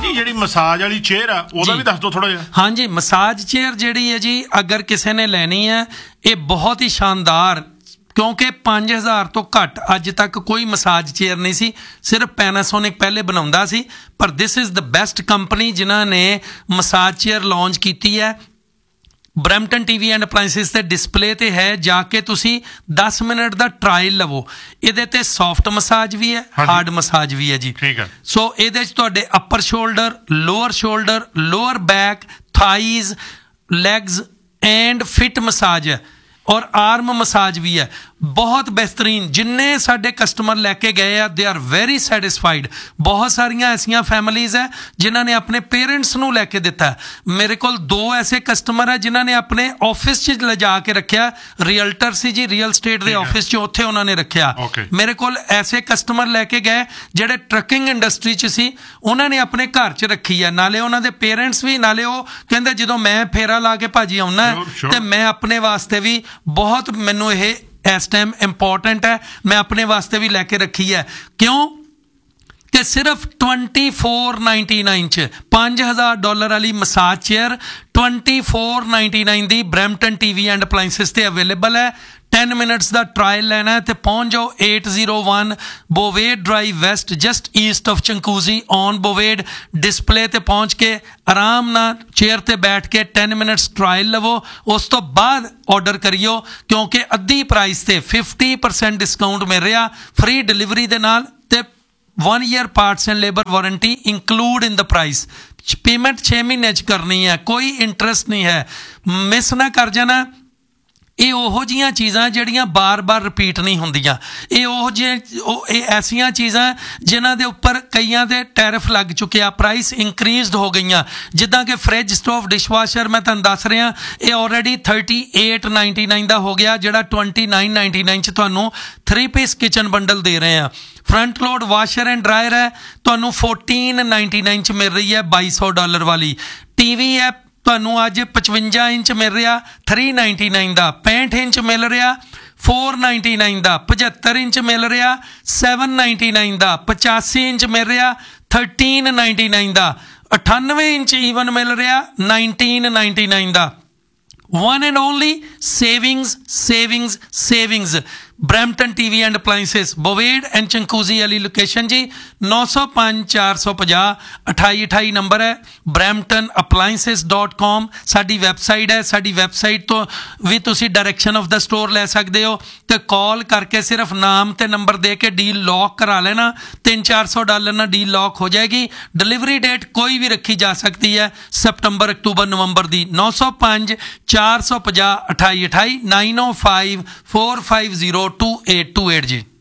जी जी massage वाली chair आ ओदा भी दस दो थोड़ा जिहा। हाँ जी, मसाज चेयर जिहड़ी है जी, अगर किसी ने लैनी है, ये बहुत ही शानदार, क्योंकि 5000 तो घट अज तक कोई मसाज चेयर नहीं सी, सिर्फ पैनासोनिक पहले बनाउंदा सी, पर this is the best company जिन्हां ने मसाज चेयर लॉन्च की है। ब्रैम्पटन टीवी एंड अपलाइंसिस के डिस्पले ते है, जाके तुसी 10 मिनट का ट्रायल लवो। इहदे ते सॉफ्ट मसाज भी है, हार्ड मसाज भी है जी। ठीक है। सो इहदे च तुहाडे अपर shoulder, lower back, thighs, lags and fit massage है, और आर्म मसाज भी है। बहुत बेहतरीन, जिन्ने साडे कस्टमर लैके गए आ, दे आर वेरी सैटिस्फाइड। बहुत सारिया ऐसिया फैमिलीज़ है जिन्होंने अपने पेरेंट्स नूं लैके दिता है। मेरे को 2 ऐसे कस्टमर है जिन्होंने अपने ऑफिस च लिजा के रखा, रियल्टर सी जी, रियल स्टेट के ऑफिस च उत्थे उन्होंने रखा। मेरे को ऐसे कस्टमर लैके गए जिहड़े ट्रकिंग इंडस्ट्री च सी, उन्होंने अपने घर च रखी है, नाले उन्होंने पेरेंट्स भी, नाले वो कहते जदों मैं फेरा ला के भाजी आउना तो मैं अपने वास्ते भी बहुत, मैनू ये इस टाइम इंपॉर्टेंट है, मैं अपने वास्ते भी लैके रखी है। क्यों कि सिर्फ $24.99 च $5000 वाली massage chair $24.99 the Brampton TV and appliances ते अवेलेबल है। 10 मिनट्स का ट्रायल लेना है तो पहुँच जाओ 801 बोवेड drive waste, just east of चंकूजी on बोवेड। Display ते पहुँच के आराम ना चेयर ते बैठ के 10 मिनट्स ट्रायल लवो, उस तो बाद ऑर्डर करियो, क्योंकि अद्धी प्राइस ते 50% डिस्काउंट मिल रहा, फ्री डिलीवरी दे नाल, ते 1 year parts and labour warranty include in the price. Payment 6 महीने च करनी है, कोई इंटरस्ट नहीं है। मिस ना कर जाना। ये ओहो जिहियां चीज़ां जिहड़ियां बार बार रिपीट नहीं होंदियां। ये ओहो जिहे ऐसियां चीज़ां जिन्हां दे उपर कईयां दे टैरिफ लग चुके, प्राइस इंक्रीज़ड हो गई, जिद्दां कि फ्रिज, स्टोव, डिशवाशर मैं तुहानूं दस रहा, ये ऑलरेडी $38.99 का हो गया, जिहड़ा $29.99 च तुहानूं 3 पीस किचन बंडल दे रहे हैं। Front load washer and dryer है, तुहानूं $14.99 च मिल रही है, $2200 वाली। टीवी है ਤੁਹਾਨੂੰ ਅੱਜ 55 ਇੰਚ ਮਿਲ ਰਿਹਾ $399 ਦਾ, 65 ਇੰਚ ਮਿਲ ਰਿਹਾ $499 ਦਾ, 75 ਇੰਚ ਮਿਲ ਰਿਹਾ $799 ਦਾ, 85 ਇੰਚ ਮਿਲ ਰਿਹਾ $1399 ਦਾ, 98 ਇੰਚ ਈਵਨ ਮਿਲ ਰਿਹਾ $1999 ਦਾ। One and only savings Brampton TV and appliances, बोवेड and चंकूजी वाली लोकेशन जी। 905 450 2828 नंबर है। bramptonappliances.com साडी वैबसाइट है। साडी वैबसाइट तो भी तुसी डायरैक्शन ऑफ द स्टोर ले सकते हो, तो कॉल करके सिर्फ नाम ते नंबर दे के डील लॉक करा लेना। $300-400 ना डील लॉक हो जाएगी। डिलीवरी डेट कोई भी रखी जा सकती है, सितंबर, अक्तूबर, नवंबर दी। 905 450 2828 905 450 2828 जी।